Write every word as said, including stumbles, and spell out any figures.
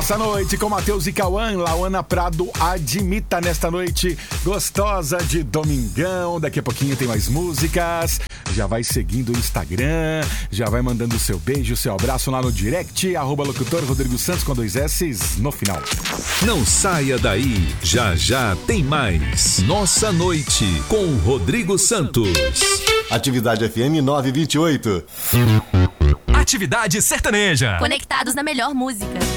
Nessa noite com Matheus e Cauã, Lauana Prado Admita nesta noite gostosa de domingão. Daqui a pouquinho tem mais músicas. Já vai seguindo o Instagram, já vai mandando o seu beijo, o seu abraço lá no direct, arroba locutor Rodrigo Santos com dois S's no final. Não saia daí, já já tem mais. Nossa Noite com Rodrigo Santos. Atividade F M novecentos e vinte e oito. Atividade sertaneja. Conectados na melhor música.